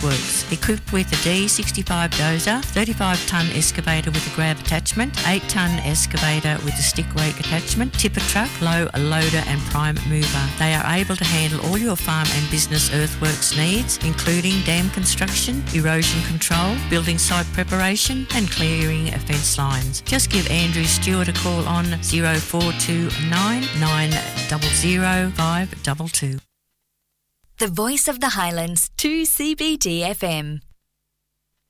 Earthworks. Equipped with a D65 dozer, 35-tonne excavator with a grab attachment, 8-tonne excavator with a stick rake attachment, tipper truck, low loader and prime mover. They are able to handle all your farm and business earthworks needs, including dam construction, erosion control, building site preparation and clearing fence lines. Just give Andrew Stewart a call on 0429 900 522. The Voice of the Highlands, 2CBD FM.